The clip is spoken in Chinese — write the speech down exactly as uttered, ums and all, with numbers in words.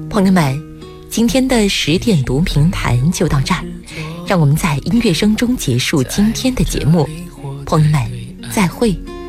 朋友们，今天的十点读评谈就到这儿，让我们在音乐声中结束今天的节目。朋友们，再会。